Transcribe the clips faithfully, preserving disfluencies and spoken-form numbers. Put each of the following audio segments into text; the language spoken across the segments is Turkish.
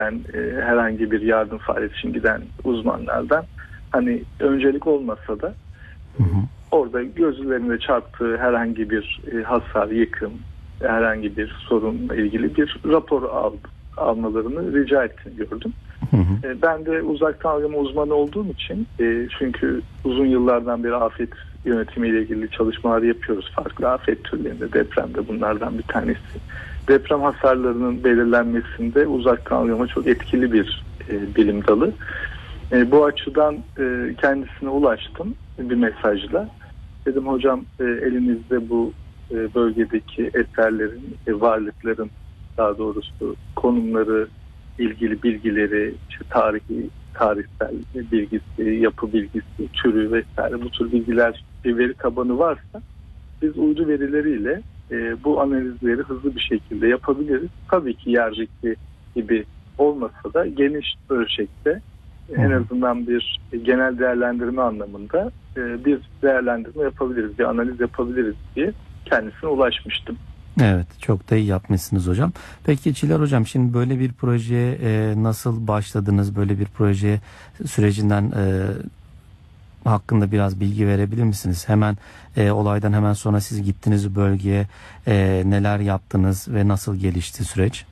e, herhangi bir yardım faaliyeti için giden uzmanlardan hani öncelik olmasa da hı hı. orada gözlerinde çarptığı herhangi bir e, hasar, yıkım, herhangi bir sorunla ilgili bir rapor al, almalarını rica ettiğini gördüm. Hı hı. E, ben de uzaktan algılama uzmanı olduğum için e, çünkü uzun yıllardan beri afet yönetimiyle ilgili çalışmalar yapıyoruz. Farklı afet türlerinde, depremde bunlardan bir tanesi. Deprem hasarlarının belirlenmesinde uzaktan algılama çok etkili bir e, bilim dalı. E, bu açıdan e, kendisine ulaştım bir mesajla. Dedim hocam e, elinizde bu e, bölgedeki eserlerin, e, varlıkların daha doğrusu konumları, ilgili bilgileri, işte tarihi, tarihsel bilgisi, yapı bilgisi, türü vesaire bu tür bilgiler bir veri tabanı varsa biz uydu verileriyle e, bu analizleri hızlı bir şekilde yapabiliriz. Tabii ki yerdeki gibi olmasa da geniş ölçekte en azından bir genel değerlendirme anlamında bir değerlendirme yapabiliriz, bir analiz yapabiliriz diye kendisine ulaşmıştım. Evet, çok da iyi yapmışsınız hocam. Peki Çiler hocam, şimdi böyle bir projeye nasıl başladınız? Böyle bir proje sürecinden e, hakkında biraz bilgi verebilir misiniz? Hemen e, olaydan hemen sonra siz gittiniz bölgeye, e, neler yaptınız ve nasıl gelişti süreç?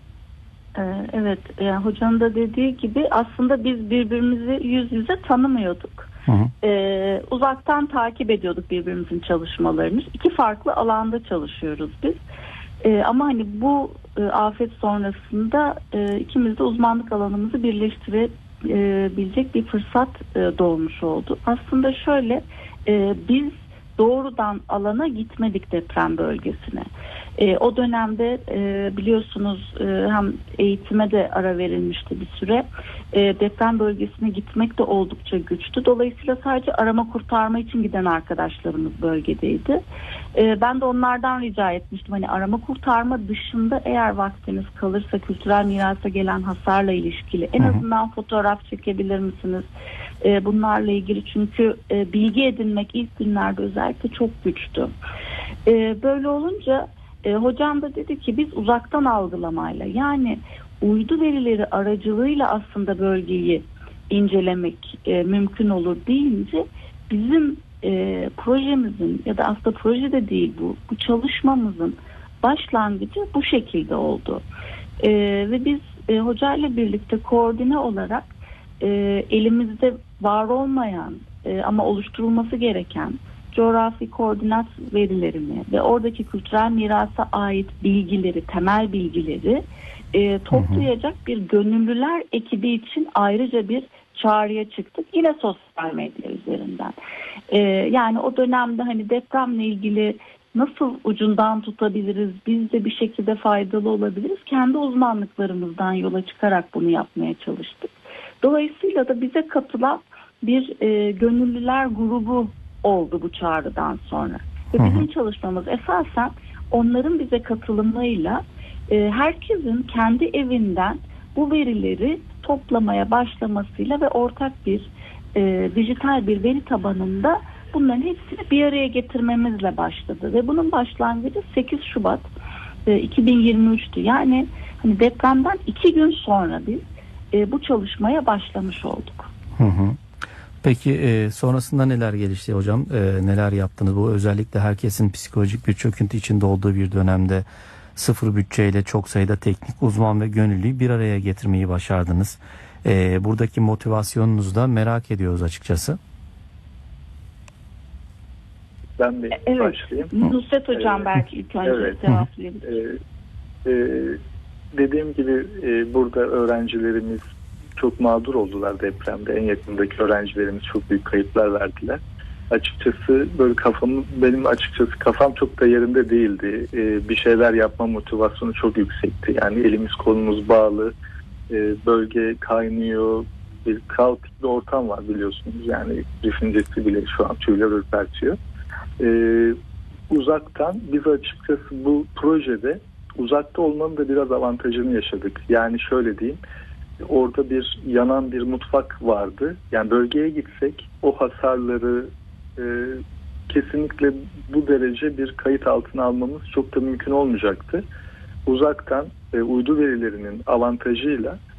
Evet, yani hocanın da dediği gibi aslında biz birbirimizi yüz yüze tanımıyorduk. Hı hı. Ee, uzaktan takip ediyorduk birbirimizin çalışmalarını. İki farklı alanda çalışıyoruz biz. Ee, ama hani bu e, afet sonrasında e, ikimiz de uzmanlık alanımızı birleştirebilecek bir fırsat e, doğmuş oldu. Aslında şöyle, e, biz doğrudan alana gitmedik, deprem bölgesine. E, o dönemde e, biliyorsunuz e, hem eğitime de ara verilmişti bir süre. E, deprem bölgesine gitmek de oldukça güçtü. Dolayısıyla sadece arama kurtarma için giden arkadaşlarımız bölgedeydi. E, ben de onlardan rica etmiştim. Hani arama kurtarma dışında eğer vaktiniz kalırsa kültürel mirasa gelen hasarla ilişkili en azından fotoğraf çekebilir misiniz? E, bunlarla ilgili çünkü e, bilgi edinmek ilk günlerde özellikle çok güçtü. E, böyle olunca E, hocam da dedi ki biz uzaktan algılamayla, yani uydu verileri aracılığıyla aslında bölgeyi incelemek e, mümkün olur deyince bizim e, projemizin ya da aslında projede değil bu, bu çalışmamızın başlangıcı bu şekilde oldu. E, ve biz e, hocayla birlikte koordine olarak e, elimizde var olmayan e, ama oluşturulması gereken coğrafi koordinat verilerini ve oradaki kültürel mirasa ait bilgileri, temel bilgileri e, toplayacak bir gönüllüler ekibi için ayrıca bir çağrıya çıktık. Yine sosyal medya üzerinden. E, yani o dönemde hani depremle ilgili nasıl ucundan tutabiliriz, biz de bir şekilde faydalı olabiliriz. Kendi uzmanlıklarımızdan yola çıkarak bunu yapmaya çalıştık. Dolayısıyla da bize katılan bir e, gönüllüler grubu oldu bu çağrıdan sonra. Ve bizim hı hı. çalışmamız esasen onların bize katılımıyla e, herkesin kendi evinden bu verileri toplamaya başlamasıyla ve ortak bir e, dijital bir veri tabanında bunların hepsini bir araya getirmemizle başladı. Ve bunun başlangıcı sekiz Şubat e, iki bin yirmi üç'tü. Yani hani depremden iki gün sonra biz e, bu çalışmaya başlamış olduk. Hı hı. Peki e, sonrasında neler gelişti hocam? E, neler yaptınız? Bu özellikle herkesin psikolojik bir çöküntü içinde olduğu bir dönemde sıfır bütçeyle çok sayıda teknik uzman ve gönüllüyü bir araya getirmeyi başardınız. E, buradaki motivasyonunuzu da merak ediyoruz açıkçası. Ben bir evet. başlayayım. Nusret hocam ee, belki ilk önce evet. cevaplayabilir. Ee, e, dediğim gibi e, burada öğrencilerimiz çok mağdur oldular depremde. En yakındaki öğrencilerimiz çok büyük kayıplar verdiler. Açıkçası böyle kafam, benim açıkçası kafam çok da yerinde değildi. Ee, bir şeyler yapma motivasyonu çok yüksekti. Yani elimiz kolumuz bağlı. Ee, bölge kaynıyor. Bir kaotik bir ortam var biliyorsunuz. Yani düşüncesi bile şu an tüyler ürpertiyor. Ee, uzaktan biz açıkçası bu projede uzakta olmanın da biraz avantajını yaşadık. Yani şöyle diyeyim. Orada bir yanan bir mutfak vardı. Yani bölgeye gitsek o hasarları e, kesinlikle bu derece bir kayıt altına almamız çok da mümkün olmayacaktı. Uzaktan e, uydu verilerinin avantajıyla